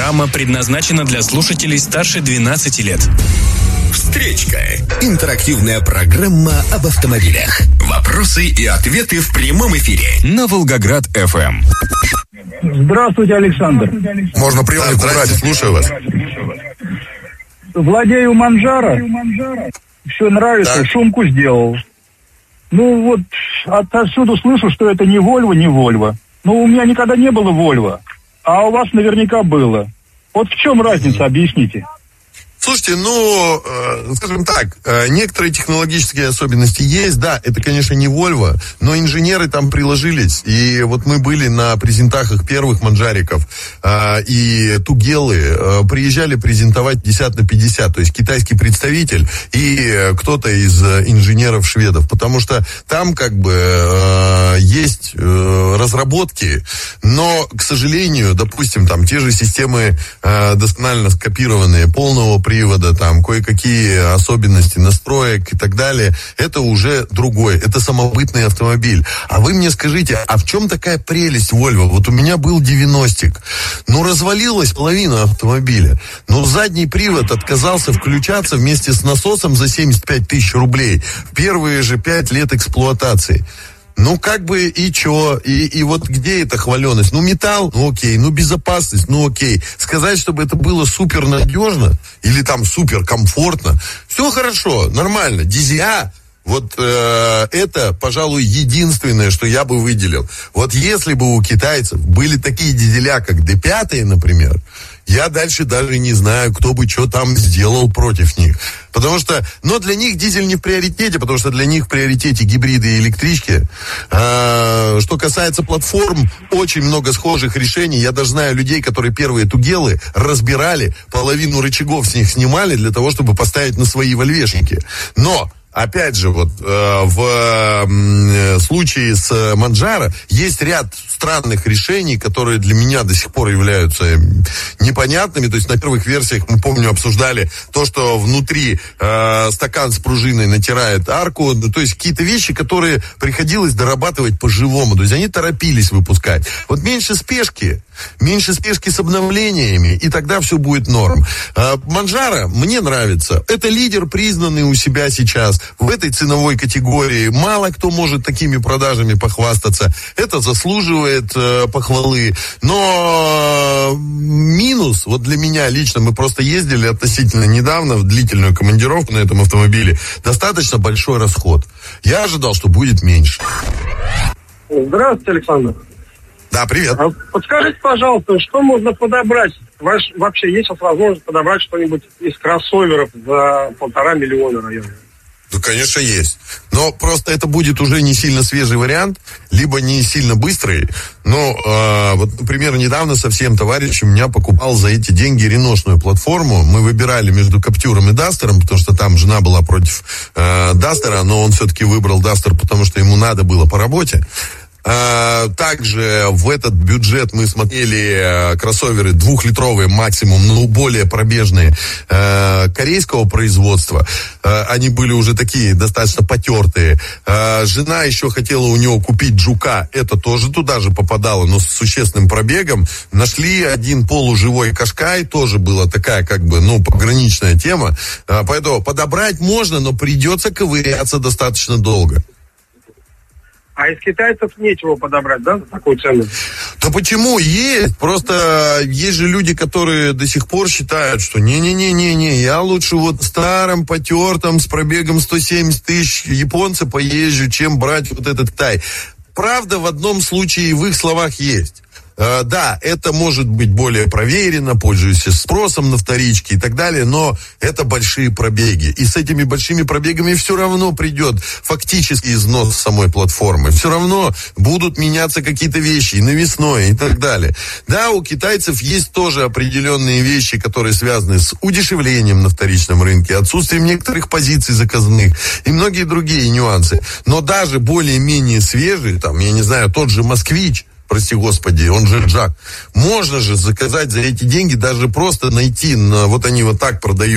программа предназначена для слушателей старше 12 лет. Встречка. Интерактивная программа об автомобилях. Вопросы и ответы в прямом эфире. На Волгоград-ФМ. Здравствуйте, Александр. Можно приемник убрать, слушаю вас. Владею Манжаро. Все нравится, так. Шумку сделал. Ну вот, отсюда слышу, что это не Вольво. Ну, у меня никогда не было Вольво, а у вас наверняка было. Вот в чем разница, объясните. Слушайте, скажем так, некоторые технологические особенности есть, да, это, конечно, не Volvo, но инженеры там приложились, и вот мы были на презентахах первых манжариков, и Тугелы приезжали презентовать 50 на 50, то есть китайский представитель и кто-то из инженеров-шведов, потому что там как бы есть разработки, но, к сожалению, допустим, там те же системы досконально скопированные, полного привода, там, кое-какие особенности настроек и так далее, это уже другой, это самобытный автомобиль. А вы мне скажите, а в чем такая прелесть Volvo? Вот у меня был 90-ик, развалилась половина автомобиля, задний привод отказался включаться вместе с насосом за 75 тысяч рублей в первые же 5 лет эксплуатации. И чё? И вот где эта хваленость? металл? Окей. Безопасность? Окей. Сказать, чтобы это было супер надежно или там супер комфортно, все хорошо, нормально. DZI, это, пожалуй, единственное, что я бы выделил. Вот если бы у китайцев были такие дизеля, как D5, например, я дальше даже не знаю, кто бы что там сделал против них. Потому что, для них дизель не в приоритете, потому что для них в приоритете гибриды и электрички. Что касается платформ, очень много схожих решений. Я даже знаю людей, которые первые Тугелы разбирали, половину рычагов с них снимали для того, чтобы поставить на свои вольвешники. Но опять же, в случае с Манжаро есть ряд странных решений, которые для меня до сих пор являются непонятными. То есть на первых версиях, мы, помню, обсуждали то, что внутри стакан с пружиной натирает арку. То есть какие-то вещи, которые приходилось дорабатывать по-живому. То есть они торопились выпускать. Вот меньше спешки с обновлениями, и тогда все будет норм. Манжаро мне нравится. Это лидер, признанный у себя сейчас. В этой ценовой категории мало кто может такими продажами похвастаться. Это заслуживает похвалы. Но минус, для меня лично, мы просто ездили относительно недавно в длительную командировку на этом автомобиле, достаточно большой расход. Я ожидал, что будет меньше. Здравствуйте, Александр. Да, привет. Подскажите, пожалуйста, что можно подобрать? Вообще есть возможность подобрать что-нибудь из кроссоверов за 1,5 миллиона района? Конечно, есть. Но просто это будет уже не сильно свежий вариант, либо не сильно быстрый. Например, недавно совсем товарищ у меня покупал за эти деньги реношную платформу. Мы выбирали между Каптюром и Дастером, потому что там жена была против Дастера, но он все-таки выбрал Дастер, потому что ему надо было по работе. Также в этот бюджет мы смотрели кроссоверы 2-литровые максимум, более пробежные, корейского производства. Они были уже такие достаточно потертые. Жена еще хотела у него купить Джука, это тоже туда же попадало, но с существенным пробегом. Нашли один полуживой Кашкай, тоже была такая пограничная тема. Поэтому подобрать можно, но придется ковыряться достаточно долго. А из китайцев нечего подобрать, да, за такую цену? Да почему? Есть. Просто есть же люди, которые до сих пор считают, что не-не-не-не-не, я лучше старым, потертым, с пробегом 170 тысяч японца поезжу, чем брать этот Китай. Правда, в одном случае в их словах есть. Да, это может быть более проверено, пользуясь спросом на вторичке и так далее, но это большие пробеги. И с этими большими пробегами все равно придет фактически износ самой платформы. Все равно будут меняться какие-то вещи, и навесной, и так далее. Да, у китайцев есть тоже определенные вещи, которые связаны с удешевлением на вторичном рынке, отсутствием некоторых позиций заказных и многие другие нюансы. Но даже более-менее свежие, тот же «Москвич», прости господи, он же Джак. Можно же заказать за эти деньги, даже просто найти, они так продают.